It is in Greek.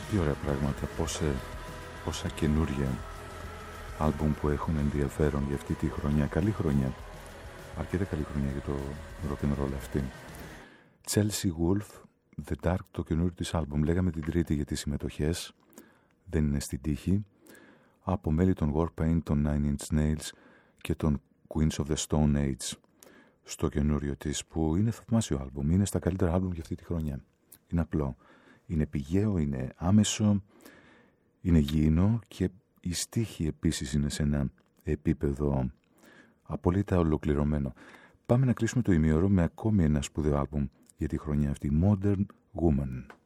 Τι ωραία πράγματα, πόσα καινούργια άλμπουμ που έχουν ενδιαφέρον για αυτή τη χρονιά. Καλή χρονιά, αρκετά καλή χρονιά για το rock and roll αυτή. Chelsea Wolfe, The Dark, το καινούριο της άλμπουμ. Λέγαμε την Τρίτη για τις συμμετοχές, δεν είναι στην τύχη. Από μέλη των Warpaint, των Nine Inch Nails και των Queens of the Stone Age στο καινούριο της, που είναι θαυμάσιο άλμπουμ. Είναι στα καλύτερα άλμπουμ για αυτή τη χρονιά. Είναι απλό. Είναι πηγαίο, είναι άμεσο, είναι γήινο και η στίχη επίσης είναι σε ένα επίπεδο απόλυτα ολοκληρωμένο. Πάμε να κλείσουμε το ημίωρο με ακόμη ένα σπουδαίο άλμπουμ για τη χρονιά αυτή, Modern Woman.